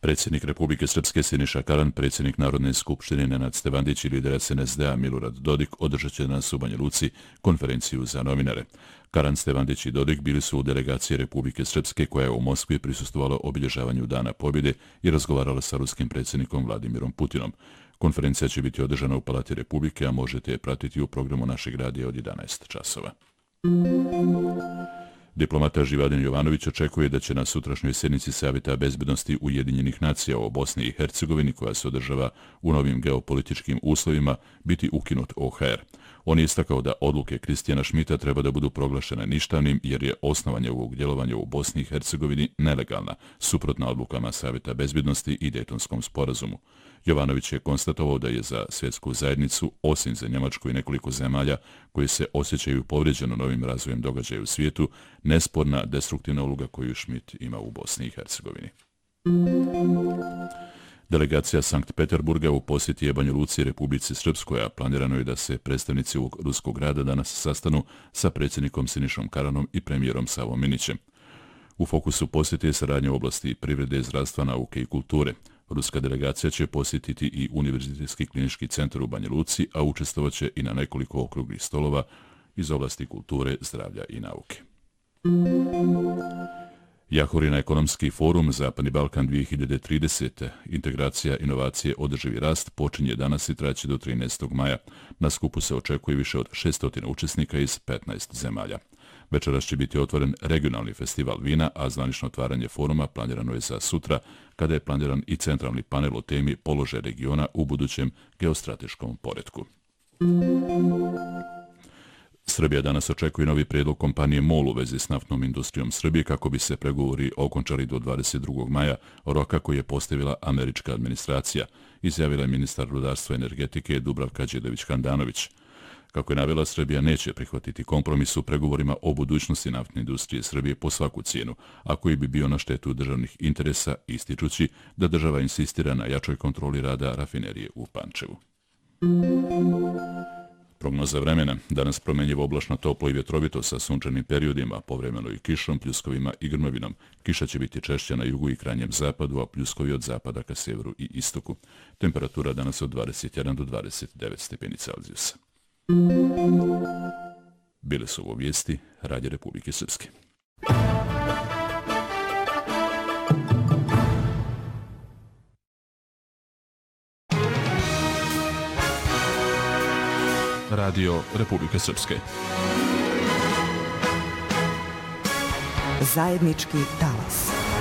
Predsjednik Republike Srpske Siniša Karan, predsjednik Narodne skupštine Nenad Stevandić i lider SNSD-a Milorad Dodik održat će danas u Banja Luci konferenciju za novinare. Karan, Stevandić i Dodik bili su u delegaciji Republike Srpske koja je u Moskvi prisustvovala obilježavanju Dana pobjede i razgovarala sa ruskim predsjednikom Vladimirom Putinom. Konferencija će biti održana u Palati Republike, a možete je pratiti u programu našeg radija od 11 časova. Diplomata Živadin Jovanović očekuje da će na sutrašnjoj sjednici Savjeta bezbednosti Ujedinjenih nacija o Bosni i Hercegovini, koja se održava u novim geopolitičkim uslovima, biti ukinut OHR. On je istakao da odluke Kristijana Šmita treba da budu proglašene ništavnim jer je osnovanje ovog djelovanja u Bosni i Hercegovini nelegalna, suprotna odlukama Savjeta bezbednosti i Dejtonskom sporazumu. Jovanović je konstatovao da je za svjetsku zajednicu, osim za Njemačku i nekoliko zemalja koji se osjećaju povrijeđeno novim razvojem događaja u svijetu, nesporna destruktivna uloga koju Šmit ima u Bosni i Hercegovini. Delegacija Sankt Peterburga u posjeti je Banja Luci Republici Srpskoj, a planirano je da se predstavnici ovog ruskog grada danas sastanu sa predsjednikom Sinišom Karanom i premijerom Savom Minićem. U fokusu posjete je saradnja u oblasti privrede, zdravstva, nauke i kulture. Ruska delegacija će posjetiti i Univerzitetski klinički centar u Banja Luci, a učestvovaće i na nekoliko okruglih stolova iz oblasti kulture, zdravlja i nauke. Jahorina ekonomski forum Zapadni Balkan 2030. Integracija, inovacije, održivi rast počinje danas i traće do 13. maja. Na skupu se očekuje više od 600 učesnika iz 15 zemalja. Večeras će biti otvoren regionalni festival vina, a zvanično otvaranje foruma planirano je za sutra, kada je planiran i centralni panel o temi položaj regiona u budućem geostrateškom poretku. Srbija danas očekuje novi prijedlog kompanije MOL u vezi s naftnom industrijom Srbije kako bi se pregovori okončali do 22. maja, roka koji je postavila američka administracija, izjavila je ministar rudarstva i energetike Dubravka Đedović-Handanović. Kako je navela, Srbija neće prihvatiti kompromis u pregovorima o budućnosti naftne industrije Srbije po svaku cijenu, a koji bi bio na štetu državnih interesa, ističući da država insistira na jačoj kontroli rada rafinerije u Pančevu. Prognoza vremena. Danas promjenjivo oblačno, toplo i vjetrovito sa sunčanim periodima, povremeno i kišom, pljuskovima i grmovinom. Kiša će biti češća na jugu i krajnjem zapadu, a pljuskovi od zapada ka sjeveru i istoku. Temperatura danas od 21 do 29 stepeni Celzijusa. Bile su ovo vijesti Radija Republike Srpske. Radio Republike Srpske. Zajednički talas.